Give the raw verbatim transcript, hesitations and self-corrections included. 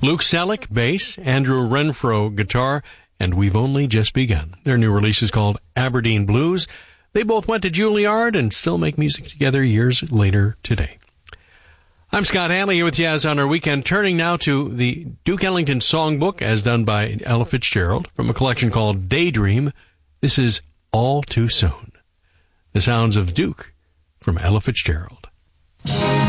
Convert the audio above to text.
Luke Selleck, bass, Andrew Renfro, guitar, and We've Only Just Begun. Their new release is called Aberdeen Blues. They both went to Juilliard and still make music together years later today. I'm Scott Hanley here with Jazz on our weekend, turning now to the Duke Ellington Songbook as done by Ella Fitzgerald from a collection called Daydream. This is All Too Soon. The sounds of Duke from Ella Fitzgerald.